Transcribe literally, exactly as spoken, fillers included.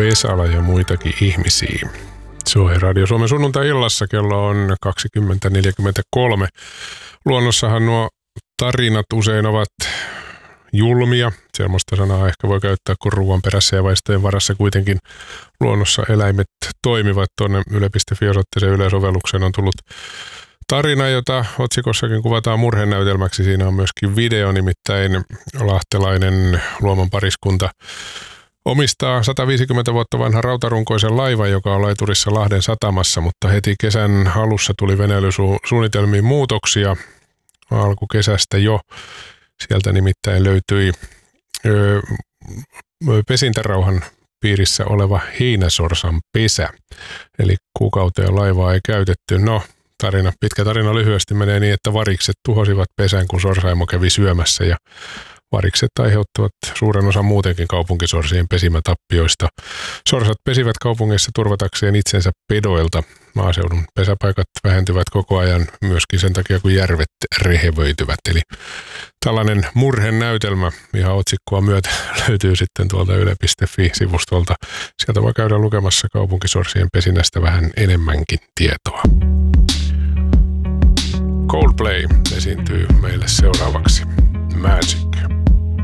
Vesala ja muitakin ihmisiä. Suomi Radio Suomen sunnuntai-illassa kello on kaksikymmentä neljäkymmentäkolme. Luonnossahan nuo tarinat usein ovat julmia. Semmoista sanaa ehkä voi käyttää, kun ruoan perässä ja vaistojen varassa kuitenkin luonnossa eläimet toimivat. Tuonne yle piste fi-osoitteeseen yleisovelluksen on tullut tarina, jota otsikossakin kuvataan murhenäytelmäksi. Siinä on myöskin video, nimittäin lahtelainen luoman pariskunta omistaa sata viisikymmentä vuotta vanha rautarunkoisen laivan, joka on laiturissa Lahden satamassa, mutta heti kesän alussa tuli veneilysuunnitelmiin muutoksia. Alkukesästä jo. Sieltä nimittäin löytyi ö, pesintärauhan piirissä oleva heinäsorsan pesä. Eli kuukauteen laivaa ei käytetty. No, tarina, pitkä tarina lyhyesti menee niin, että varikset tuhosivat pesän, kun sorsaimo kävi syömässä, ja varikset aiheuttavat suuren osan muutenkin kaupunkisorsien pesimätappioista. Sorsat pesivät kaupungeissa turvatakseen itsensä pedoilta. Maaseudun pesäpaikat vähentyvät koko ajan myöskin sen takia, kun järvet rehevöityvät. Eli tällainen murhenäytelmä ihan otsikkoa myötä löytyy sitten tuolta yle piste fi-sivustolta. Sieltä voi käydä lukemassa kaupunkisorsien pesinnästä vähän enemmänkin tietoa. Coldplay esiintyy meille seuraavaksi. Magic.